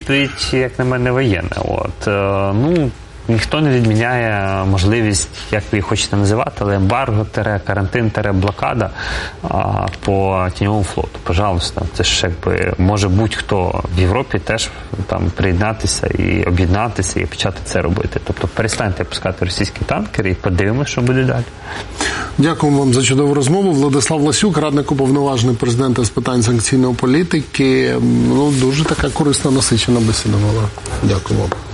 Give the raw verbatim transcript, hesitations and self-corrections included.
Відповідь, як на мене, воєнна. От. Ну, ніхто не відміняє можливість, як ви її хочете називати, але ембарго, карантин, блокада а, по тіньовому флоту. Пожалуйста, це ж якби може будь-хто в Європі теж там приєднатися і об'єднатися і почати це робити. Тобто перестаньте пускати російські танкери і подивимося, що буде далі. Дякую вам за чудову розмову. Владислав Ласюк, радник уповноважений президента з питань санкційної політики. Ну, дуже така корисна, насичена бесіда була. Дякую вам.